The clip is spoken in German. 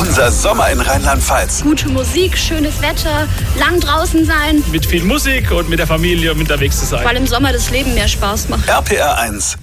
Unser Sommer in Rheinland-Pfalz. Gute Musik, schönes Wetter, lang draußen sein. Mit viel Musik und mit der Familie unterwegs zu sein. Weil im Sommer das Leben mehr Spaß macht. RPR 1